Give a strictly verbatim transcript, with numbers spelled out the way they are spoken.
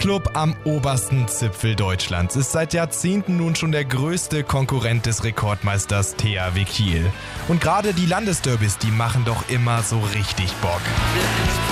Club am obersten Zipfel Deutschlands ist seit Jahrzehnten nun schon der größte Konkurrent des Rekordmeisters T H W Kiel. Und gerade die Landesderbys, die machen doch immer so richtig Bock.